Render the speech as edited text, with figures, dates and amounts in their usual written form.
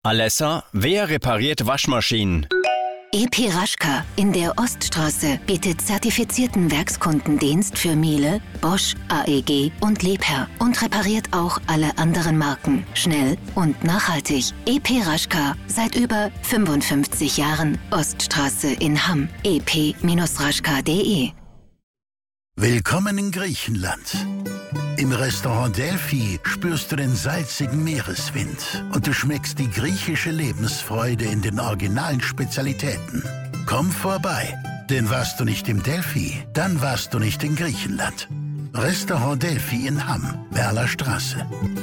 Alessa, wer repariert Waschmaschinen? EP Raschka in der Oststraße bietet zertifizierten Werkskundendienst für Miele, Bosch, AEG und Liebherr und repariert auch alle anderen Marken. Schnell und nachhaltig. EP Raschka seit über 55 Jahren. Oststraße in Hamm. ep-raschka.de. Willkommen in Griechenland. Im Restaurant Delphi spürst du den salzigen Meereswind und du schmeckst die griechische Lebensfreude in den originalen Spezialitäten. Komm vorbei, denn warst du nicht im Delphi, dann warst du nicht in Griechenland. Restaurant Delphi in Hamm, Werler Straße.